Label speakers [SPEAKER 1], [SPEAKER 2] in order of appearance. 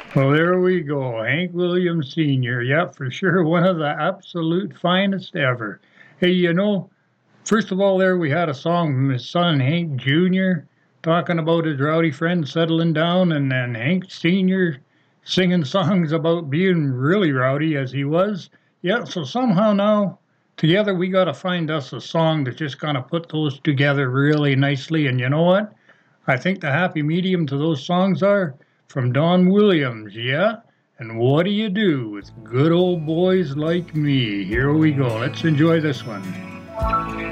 [SPEAKER 1] Well, there we go. Hank Williams Sr. Yep, for sure. One of the absolute finest ever. Hey, first of all, there we had a song from his son, Hank Jr., talking about his rowdy friend settling down, and then Hank Sr. singing songs about being really rowdy as he was. Yeah, so somehow now, together, we got to find us a song that just kind of put those together really nicely. And you know what? I think the happy medium to those songs are from Don Williams, yeah? And what do you do with good old boys like me? Here we go. Let's enjoy this one.